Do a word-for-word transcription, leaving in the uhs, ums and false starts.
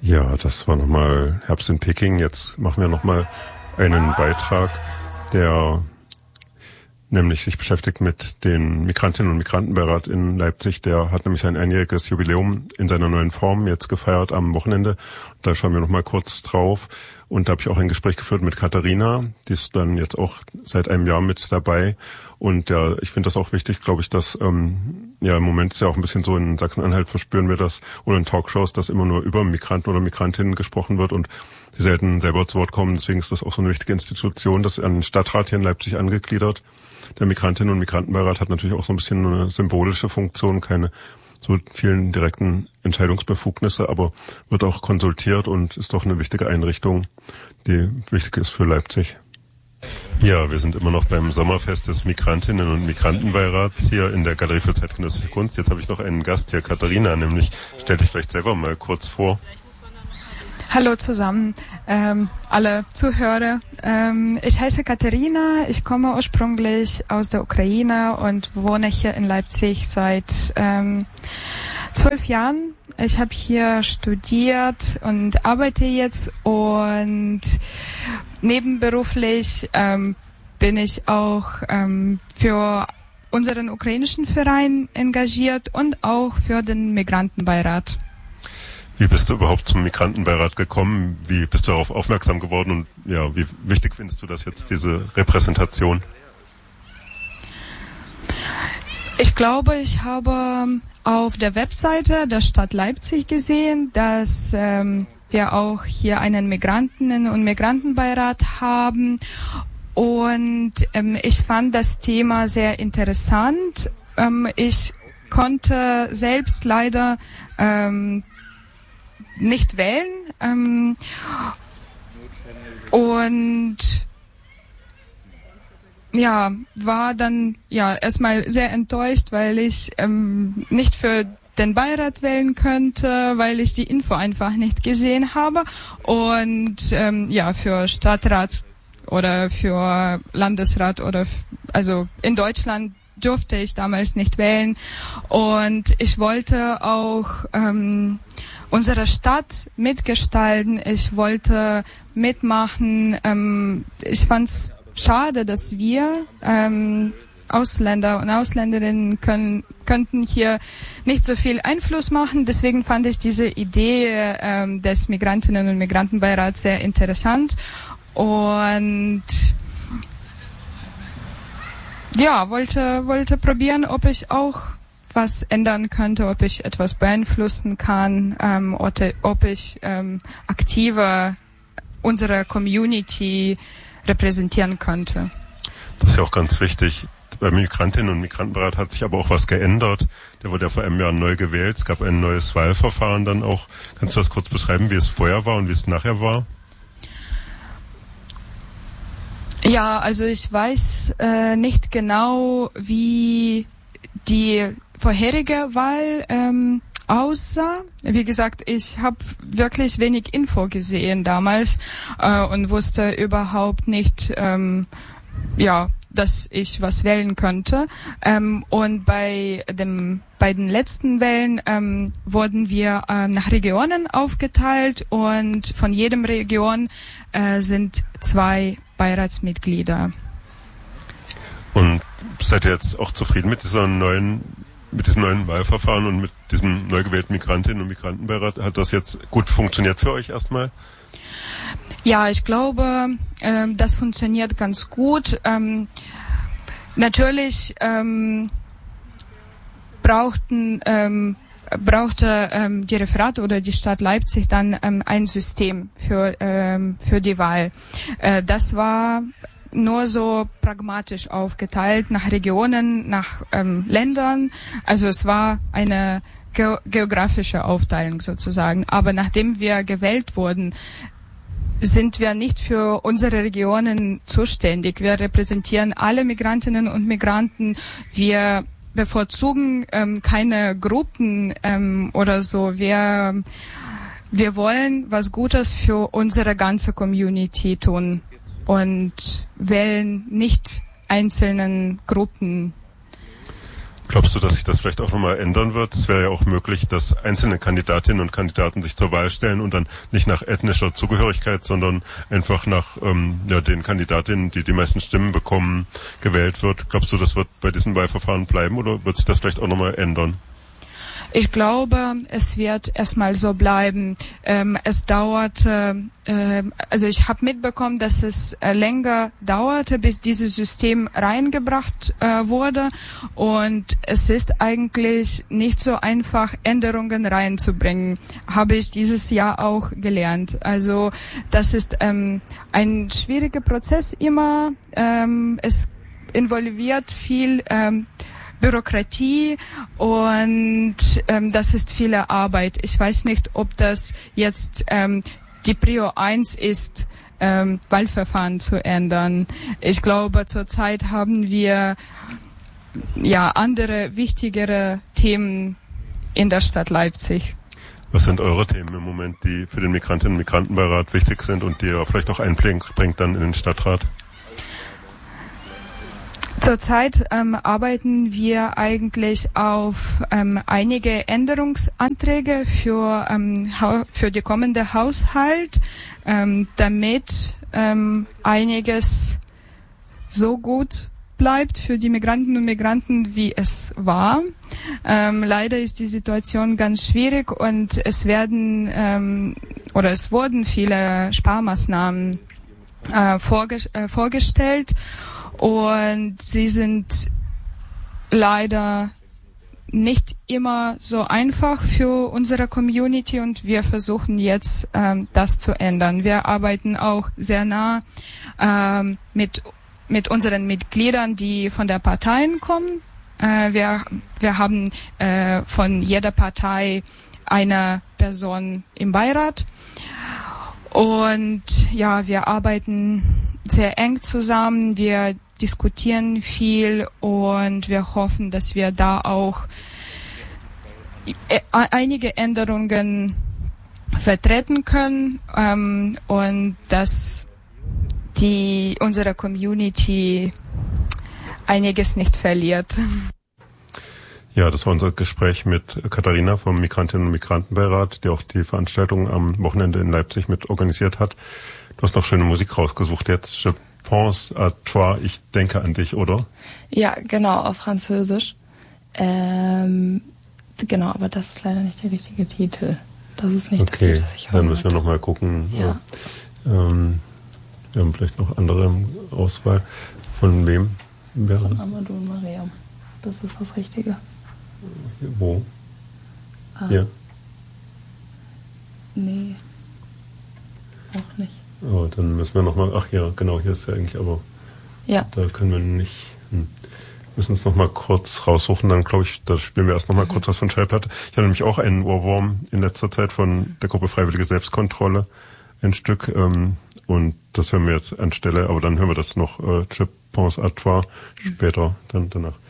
Ja, das war nochmal Herbst in Peking. Jetzt machen wir nochmal einen Beitrag, der nämlich sich beschäftigt mit den Migrantinnen und Migrantenbeirat in Leipzig. Der hat nämlich sein einjähriges Jubiläum in seiner neuen Form jetzt gefeiert am Wochenende. Da schauen wir nochmal kurz drauf. Und da habe ich auch ein Gespräch geführt mit Katharina, die ist dann jetzt auch seit einem Jahr mit dabei. Und ja, ich finde das auch wichtig, glaube ich, dass ähm, ja im Moment ist ja auch ein bisschen so in Sachsen-Anhalt verspüren wir das, oder in Talkshows, dass immer nur über Migranten oder Migrantinnen gesprochen wird und die selten selber zu Wort kommen. Deswegen ist das auch so eine wichtige Institution, das an den Stadtrat hier in Leipzig angegliedert. Der Migrantinnen- und Migrantenbeirat hat natürlich auch so ein bisschen eine symbolische Funktion, keine so vielen direkten Entscheidungsbefugnisse, aber wird auch konsultiert und ist doch eine wichtige Einrichtung, die wichtig ist für Leipzig. Ja, wir sind immer noch beim Sommerfest des Migrantinnen- und Migrantenbeirats hier in der Galerie für zeitgenössische Kunst. Jetzt habe ich noch einen Gast hier, Katharina, nämlich stell dich vielleicht selber mal kurz vor. Hallo zusammen, ähm, alle Zuhörer. Ähm, ich heiße Katharina, ich komme ursprünglich aus der Ukraine und wohne hier in Leipzig seit ähm, zwölf Jahren. Ich habe hier studiert und arbeite jetzt und nebenberuflich ähm, bin ich auch ähm, für unseren ukrainischen Verein engagiert und auch für den Migrantenbeirat. Wie bist du überhaupt zum Migrantenbeirat gekommen? Wie bist du darauf aufmerksam geworden? Und ja, wie wichtig findest du das jetzt, diese Repräsentation? Ich glaube, ich habe auf der Webseite der Stadt Leipzig gesehen, dass ähm, wir auch hier einen Migrantinnen- und Migrantenbeirat haben. Und ähm, ich fand das Thema sehr interessant. Ähm, ich konnte selbst leider ähm, nicht wählen ähm, und ja, war dann ja erstmal sehr enttäuscht, weil ich ähm, nicht für den Beirat wählen könnte, weil ich die Info einfach nicht gesehen habe und ähm, ja, für Stadtrat oder für Landesrat oder f- also in Deutschland durfte ich damals nicht wählen und ich wollte auch ähm, unsere Stadt mitgestalten. Ich wollte mitmachen. Ähm, ich fand's schade, dass wir ähm, Ausländer und Ausländerinnen können, könnten hier nicht so viel Einfluss machen. Deswegen fand ich diese Idee ähm, des Migrantinnen- und Migrantenbeirats sehr interessant und ja, wollte wollte probieren, ob ich auch was ändern könnte, ob ich etwas beeinflussen kann, ähm, oder, ob ich ähm, aktiver unsere Community repräsentieren könnte. Das ist ja auch ganz wichtig. Beim Migrantinnen- und Migrantenbeirat hat sich aber auch was geändert. Der wurde ja vor einem Jahr neu gewählt. Es gab ein neues Wahlverfahren dann auch. Kannst du das kurz beschreiben, wie es vorher war und wie es nachher war? Ja, also ich weiß äh, nicht genau, wie die vorherige Wahl ähm, aussah. Wie gesagt, ich habe wirklich wenig Info gesehen damals äh, und wusste überhaupt nicht, ähm, ja, dass ich was wählen könnte. Ähm, und bei dem bei den letzten Wahlen ähm, wurden wir ähm, nach Regionen aufgeteilt und von jedem Region äh, sind zwei Beiratsmitglieder. Und seid ihr jetzt auch zufrieden mit dieser neuen, mit diesem neuen Wahlverfahren und mit diesem neu gewählten Migrantinnen- und Migrantenbeirat? Hat das jetzt gut funktioniert für euch erstmal? Ja, ich glaube, ähm, das funktioniert ganz gut. Ähm, natürlich ähm, brauchten ähm, brauchte ähm, die Referate oder die Stadt Leipzig dann ähm, ein System für ähm, für die Wahl. Äh, das war nur so pragmatisch aufgeteilt nach Regionen, nach ähm, Ländern. Also es war eine ge- geografische Aufteilung sozusagen. Aber nachdem wir gewählt wurden, sind wir nicht für unsere Regionen zuständig. Wir repräsentieren alle Migrantinnen und Migranten. Wir bevorzugen ähm, keine Gruppen ähm, oder so. Wir, wir wollen was Gutes für unsere ganze Community tun und wählen nicht einzelnen Gruppen. Glaubst du, dass sich das vielleicht auch nochmal ändern wird? Es wäre ja auch möglich, dass einzelne Kandidatinnen und Kandidaten sich zur Wahl stellen und dann nicht nach ethnischer Zugehörigkeit, sondern einfach nach ähm, ja, den Kandidatinnen, die die meisten Stimmen bekommen, gewählt wird. Glaubst du, das wird bei diesem Wahlverfahren bleiben oder wird sich das vielleicht auch nochmal ändern? Ich glaube, es wird erstmal so bleiben. Ähm, es dauerte, äh, also ich habe mitbekommen, dass es äh, länger dauerte, bis dieses System reingebracht äh, wurde. Und es ist eigentlich nicht so einfach, Änderungen reinzubringen. Habe ich dieses Jahr auch gelernt. Also das ist ähm, ein schwieriger Prozess immer. Ähm, es involviert viel ähm, Bürokratie und ähm, das ist viele Arbeit. Ich weiß nicht, ob das jetzt ähm, die Prio eins ist, ähm, Wahlverfahren zu ändern. Ich glaube, zurzeit haben wir ja andere, wichtigere Themen in der Stadt Leipzig. Was sind eure Themen im Moment, die für den Migrantinnen- und Migrantenbeirat wichtig sind und die ihr vielleicht auch einbringt dann in den Stadtrat? Zurzeit ähm, arbeiten wir eigentlich auf ähm, einige Änderungsanträge für, ähm, für die kommende Haushalt, ähm, damit ähm, einiges so gut bleibt für die Migranten und Migranten, wie es war. Ähm, leider ist die Situation ganz schwierig und es werden ähm, oder es wurden viele Sparmaßnahmen äh, vorge- äh, vorgestellt. Und sie sind leider nicht immer so einfach für unsere Community und wir versuchen jetzt, ähm, das zu ändern. Wir arbeiten auch sehr nah ähm, mit mit unseren Mitgliedern, die von der Parteien kommen. Äh, wir wir haben äh, von jeder Partei eine Person im Beirat und ja, wir arbeiten sehr eng zusammen. Wir diskutieren viel und wir hoffen, dass wir da auch einige Änderungen vertreten können ähm, und dass die unsere Community einiges nicht verliert. Ja, das war unser Gespräch mit Katharina vom Migrantinnen- und Migrantenbeirat, die auch die Veranstaltung am Wochenende in Leipzig mit organisiert hat. Du hast noch schöne Musik rausgesucht jetzt. Je pense à toi, ich denke an dich, oder? Ja, genau, auf Französisch. Ähm, genau, aber das ist leider nicht der richtige Titel. Das ist nicht okay, das Lied, das ich hören dann müssen wir wollte. nochmal gucken. Ja. Ähm, wir haben vielleicht noch andere Auswahl. Von wem wäre? Von Amadou und Mariam. Das ist das Richtige. Wo? Ah. Hier? Nee. Auch nicht. Oh, dann müssen wir nochmal, ach ja, genau, hier ist ja eigentlich, aber Ja. da können wir nicht, hm. müssen uns nochmal kurz raussuchen, dann glaube ich, da spielen wir erst nochmal mhm. kurz was von Schallplatte. Ich hatte nämlich auch einen Ohrwurm in letzter Zeit von der Gruppe Freiwillige Selbstkontrolle, ein Stück, ähm, und das hören wir jetzt anstelle, aber dann hören wir das noch, äh, Je pense à toi, später, dann danach.